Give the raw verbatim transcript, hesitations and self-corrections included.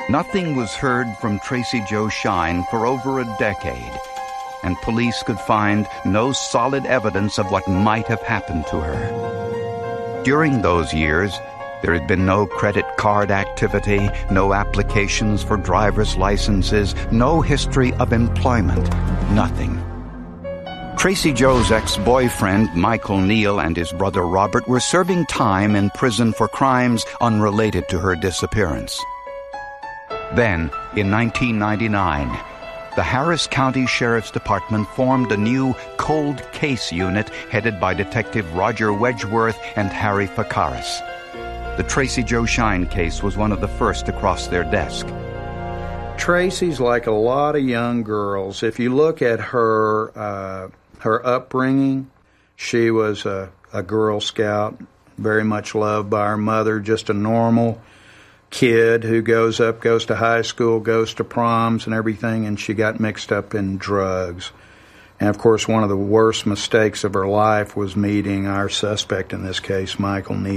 Nothing was heard from Tracy Jo Shine for over a decade, and police could find no solid evidence of what might have happened to her. During those years, there had been no credit card activity, no applications for driver's licenses, no history of employment, nothing. Tracy Jo's ex-boyfriend, Michael Neal, and his brother Robert were serving time in prison for crimes unrelated to her disappearance. Then, in nineteen ninety-nine, the Harris County Sheriff's Department formed a new cold case unit headed by Detective Roger Wedgeworth and Harry Fakaris. The Tracy Jo Shine case was one of the first to cross their desk. Tracy's like a lot of young girls. If you look at her uh, her upbringing, she was a, a Girl Scout, very much loved by her mother, just a normal kid who goes up, goes to high school, goes to proms and everything, and she got mixed up in drugs. And, of course, one of the worst mistakes of her life was meeting our suspect in this case, Michael Neal.